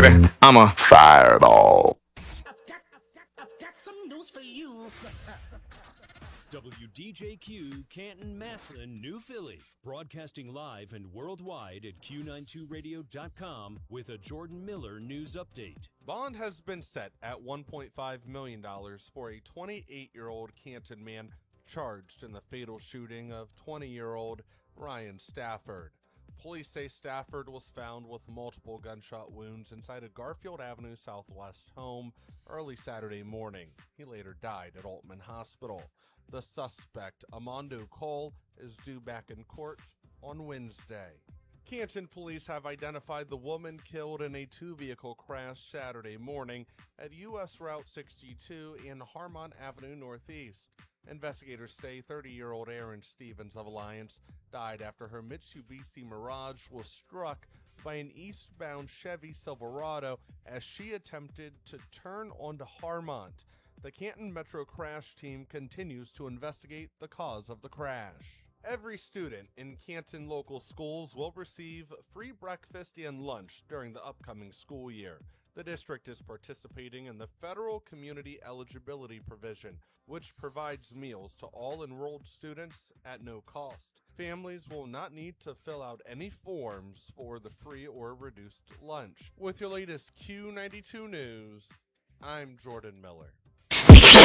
ready? I'm a fireball. I've got some news for you. WDJQ Canton, Massillon, New Philly, broadcasting live and worldwide at Q92radio.com with a Jordan Miller news update. Bond has been set at $1.5 million for a 28-year-old Canton man charged in the fatal shooting of 20-year-old Ryan Stafford. Police say Stafford was found with multiple gunshot wounds inside a Garfield Avenue Southwest home early Saturday morning. He later died at Altman Hospital. The suspect, Amondo Cole, is due back in court on Wednesday. Canton police have identified the woman killed in a two-vehicle crash Saturday morning at U.S. Route 62 in Harmon Avenue Northeast. Investigators say 30-year-old Erin Stevens of Alliance died after her Mitsubishi Mirage was struck by an eastbound Chevy Silverado as she attempted to turn onto Harmont. The Canton Metro Crash Team continues to investigate the cause of the crash. Every student in Canton local schools will receive free breakfast and lunch during the upcoming school year. The district is participating in the federal community eligibility provision, which provides meals to all enrolled students at no cost. Families will not need to fill out any forms for the free or reduced lunch. With your latest Q92 news, I'm Jordan Miller.